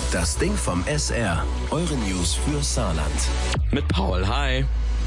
Das Ding vom SR. Eure News für Saarland. Mit Paul, hi.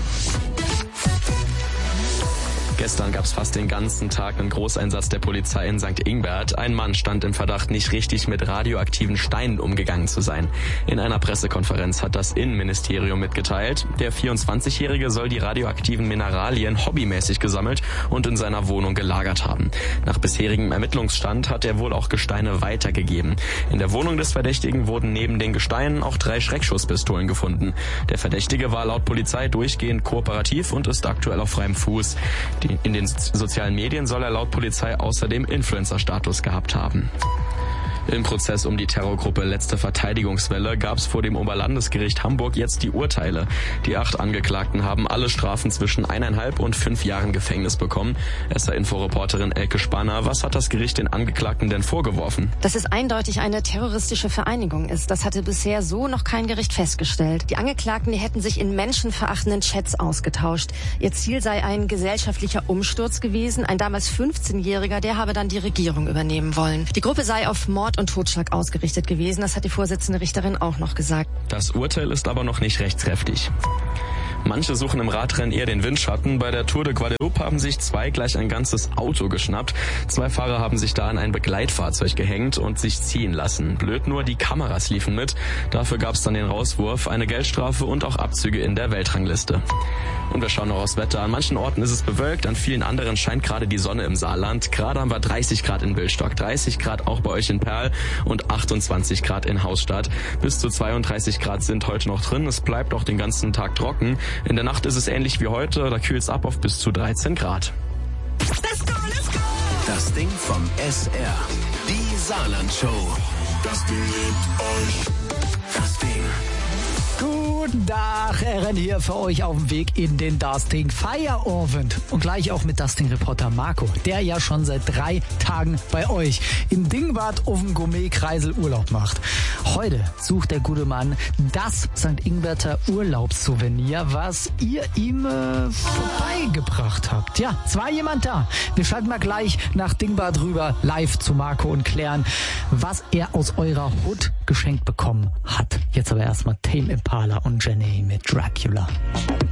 Gestern gab es fast den ganzen Tag einen Großeinsatz der Polizei in St. Ingbert. Ein Mann stand im Verdacht, nicht richtig mit radioaktiven Steinen umgegangen zu sein. In einer Pressekonferenz hat das Innenministerium mitgeteilt, der 24-Jährige soll die radioaktiven Mineralien hobbymäßig gesammelt und in seiner Wohnung gelagert haben. Nach bisherigem Ermittlungsstand hat er wohl auch Gesteine weitergegeben. In der Wohnung des Verdächtigen wurden neben den Gesteinen auch 3 Schreckschusspistolen gefunden. Der Verdächtige war laut Polizei durchgehend kooperativ und ist aktuell auf freiem Fuß. In den sozialen Medien soll er laut Polizei außerdem Influencer-Status gehabt haben. Im Prozess um die Terrorgruppe Letzte Verteidigungswelle gab es vor dem Oberlandesgericht Hamburg jetzt die Urteile. Die 8 Angeklagten haben alle Strafen zwischen 1,5 und 5 Jahren Gefängnis bekommen. SR-Info-Reporterin Elke Spanner, was hat das Gericht den Angeklagten denn vorgeworfen? Dass es eindeutig eine terroristische Vereinigung ist, das hatte bisher so noch kein Gericht festgestellt. Die Angeklagten, die hätten sich in menschenverachtenden Chats ausgetauscht. Ihr Ziel sei ein gesellschaftlicher Umsturz gewesen. Ein damals 15-Jähriger, der habe dann die Regierung übernehmen wollen. Die Gruppe sei auf Mord und Totschlag ausgerichtet gewesen. Das hat die Vorsitzende Richterin auch noch gesagt. Das Urteil ist aber noch nicht rechtskräftig. Manche suchen im Radrennen eher den Windschatten. Bei der Tour de Guadeloupe haben sich 2 gleich ein ganzes Auto geschnappt. 2 Fahrer haben sich da an ein Begleitfahrzeug gehängt und sich ziehen lassen. Blöd nur, die Kameras liefen mit. Dafür gab es dann den Rauswurf, eine Geldstrafe und auch Abzüge in der Weltrangliste. Und wir schauen noch aufs Wetter. An manchen Orten ist es bewölkt, an vielen anderen scheint gerade die Sonne im Saarland. Gerade haben wir 30 Grad in Wilstock, 30 Grad auch bei euch in Perl und 28 Grad in Hausstadt. Bis zu 32 Grad sind heute noch drin. Es bleibt auch den ganzen Tag trocken. In der Nacht ist es ähnlich wie heute, da kühlt es ab auf bis zu 13 Grad. Let's go, let's go! Das Ding vom SR. Die Saarland-Show. Das Ding liebt euch. Das Ding. Guten Tag, RN hier für euch auf dem Weg in den Dusting Feierabend. Und gleich auch mit Dusting-Reporter Marco, der ja schon seit 3 Tagen bei euch im Dingbad auf dem Gourmet-Kreisel Urlaub macht. Heute sucht der gute Mann das St. Ingberter Urlaubssouvenir, was ihr ihm vorbeigebracht habt. Ja, es war jemand da. Wir schalten mal gleich nach Dingbad rüber, live zu Marco und klären, was er aus eurer Hut geschenkt bekommen hat. Jetzt aber erstmal Tame Impala und Jenny mit Dracula.